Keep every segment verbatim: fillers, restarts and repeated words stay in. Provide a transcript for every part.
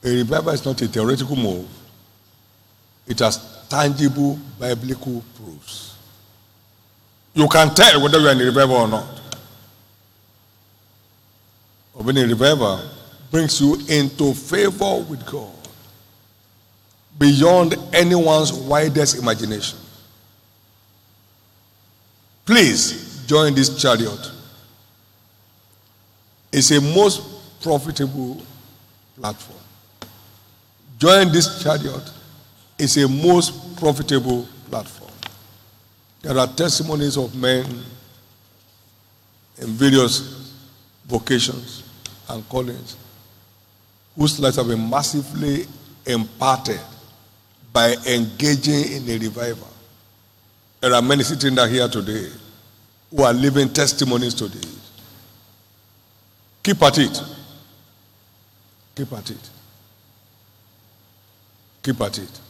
A revival is not a theoretical move. It has tangible biblical proofs. You can tell whether you are in a revival or not. Or when a revival brings you into favor with God beyond anyone's widest imagination. Please join this chariot. It's a most profitable platform. Join this chariot. It's a most profitable platform. There are testimonies of men in various vocations and callings whose lives have been massively imparted by engaging in a revival. There are many sitting down here today who are living testimonies today. Keep at it. Keep at it. Keep at it.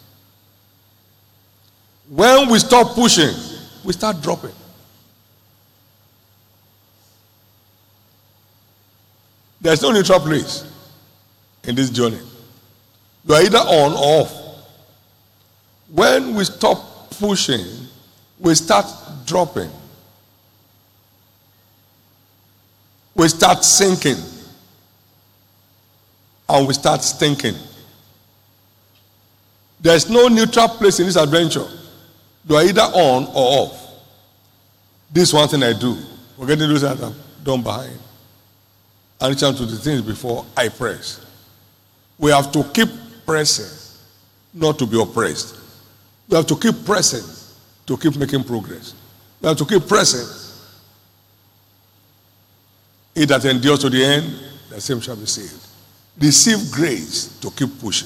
When we stop pushing, we start dropping. There's no neutral place in this journey. You are either on or off. When we stop pushing, we start dropping. We start sinking. And we start stinking. There's no neutral place in this adventure. You are either on or off. This is one thing I do. Forgetting those that I've done behind. I reach out to the things before I press. We have to keep pressing, not to be oppressed. We have to keep pressing to keep making progress. We have to keep pressing. He that endures to the end, the same shall be saved. Receive grace to keep pushing.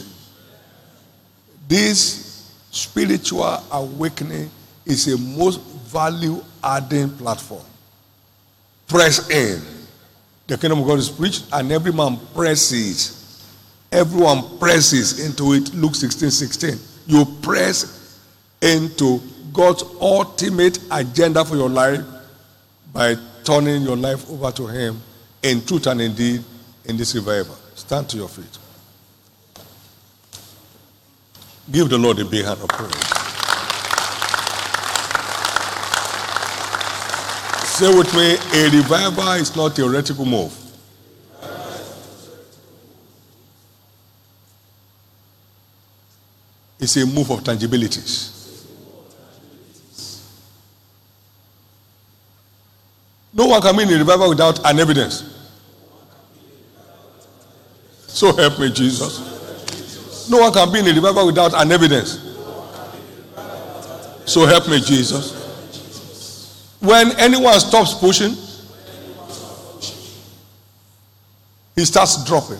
This spiritual awakening is a most value-adding platform. Press in. The kingdom of God is preached, and every man presses. Everyone presses into it. Luke sixteen sixteen. You press into God's ultimate agenda for your life by turning your life over to Him in truth and indeed in this revival. Stand to your feet. Give the Lord a big hand of praise. Say with me, a revival is not a theoretical move. It's a move of tangibilities. No one can be in a revival without an evidence. So help me, Jesus. No one can be in a revival without an evidence. So help me, Jesus. When anyone stops pushing, he starts dropping.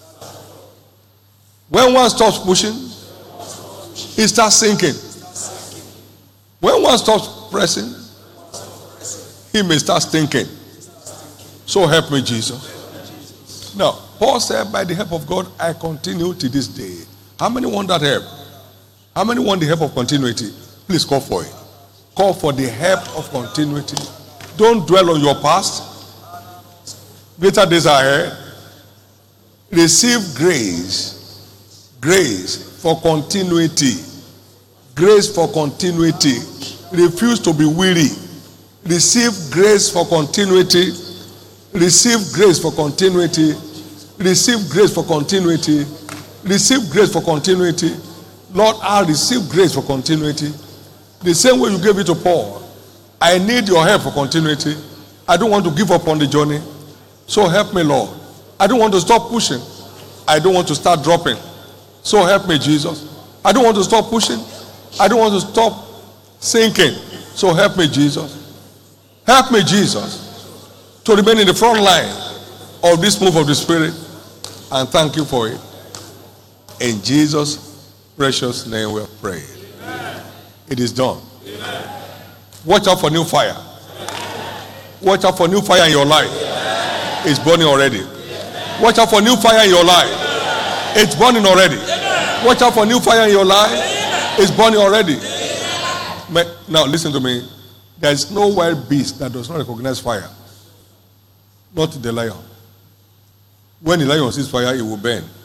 When one stops pushing, he starts sinking. When one stops pressing, he may start stinking. So help me, Jesus. Now, Paul said, by the help of God, I continue to this day. How many want that help? How many want the help of continuity? Please call for it. Call for the help of continuity. Don't dwell on your past. Greater days are ahead. Receive grace. Grace for continuity. Grace for continuity. Refuse to be weary. Receive grace for continuity. Receive grace for continuity. Receive grace for continuity. Receive grace for continuity. Lord, I receive grace for continuity. The same way you gave it to Paul. I need your help for continuity. I don't want to give up on the journey. So help me, Lord. I don't want to stop pushing. I don't want to start dropping. So help me, Jesus. I don't want to stop pushing. I don't want to stop sinking. So help me, Jesus. Help me, Jesus, to remain in the front line of this move of the Spirit. And thank you for it. In Jesus' precious name we have prayed. Amen. It is done. Amen. Watch out for new fire. Amen. Watch out for new fire in your life. Amen. It's burning already. Amen. Watch out for new fire in your life. Amen. It's burning already. Amen. Watch out for new fire in your life. Amen. It's burning already. Amen. Now listen to me. There is no wild beast that does not recognize fire. Not the lion. When the lion sees fire, it will burn.